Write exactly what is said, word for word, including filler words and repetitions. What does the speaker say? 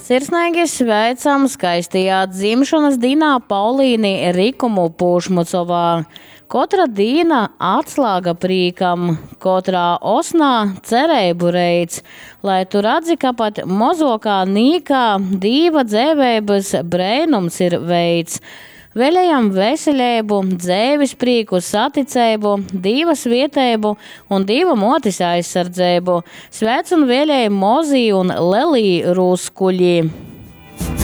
Sirsnīgi sveicam skaistajā dzimšanas dienā Paulīni Rikumu Pušmucovā. Kotra dīna atslāga prīkam, kotrā osnā cerēbu reids, lai tu redzi, ka pat mozokā nīkā dīva dzēvēbas brēnums ir veids. Vēlējam veseļēbu, dzēvis prīku, saticēbu, divas vietēbu un divu motis aizsardzēbu. Svēc un vēlēja mozī un lelī rūskuļī.